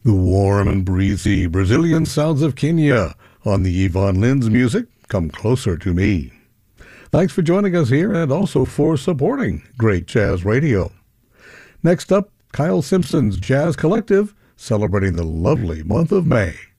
The warm and breezy Brazilian sounds of Kenya on the Yvonne Lynn's music, Come Closer to Me. Thanks for joining us here and also for supporting Great Jazz Radio. Next up, Kyle Simpson's Jazz Collective, celebrating the lovely month of May.